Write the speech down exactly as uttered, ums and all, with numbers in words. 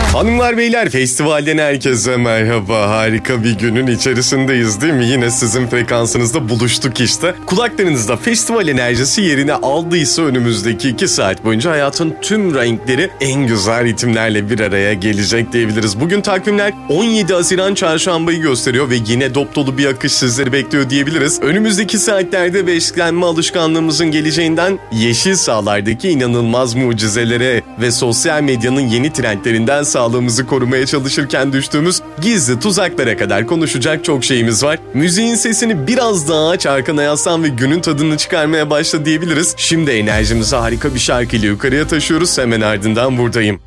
Hanımlar beyler, festivalden herkese merhaba. Harika bir günün içerisindeyiz değil mi? Yine sizin frekansınızda buluştuk işte. Kulaklarınızda festival enerjisi yerini aldıysa önümüzdeki iki saat boyunca hayatın tüm renkleri en güzel ritimlerle bir araya gelecek diyebiliriz. Bugün takvimler on yedi Haziran Çarşamba'yı gösteriyor ve yine dop dolu bir akış sizleri bekliyor diyebiliriz. Önümüzdeki saatlerde beslenme alışkanlığımızın geleceğinden yeşil sahalardaki inanılmaz mucizelere ve sosyal medyanın yeni trendlerinden sağlığımızı korumaya çalışırken düştüğümüz gizli tuzaklara kadar konuşacak çok şeyimiz var. Müziğin sesini biraz daha aç, arkana yaslan ve günün tadını çıkarmaya başla diyebiliriz. Şimdi enerjimizi harika bir şarkıyla yukarıya taşıyoruz. Hemen ardından buradayım.